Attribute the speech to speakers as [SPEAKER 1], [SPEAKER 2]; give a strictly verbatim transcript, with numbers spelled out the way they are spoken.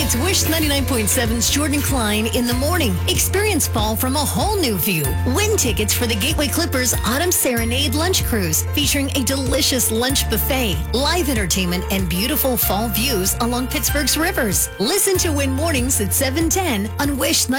[SPEAKER 1] It's Wish ninety-nine point seven's Jordan Klein in the morning. Experience fall from a whole new view. Win tickets for the Gateway Clippers Autumn Serenade Lunch Cruise, featuring a delicious lunch buffet, live entertainment, and beautiful fall views along Pittsburgh's rivers. Listen to Win Mornings at seven ten on Wish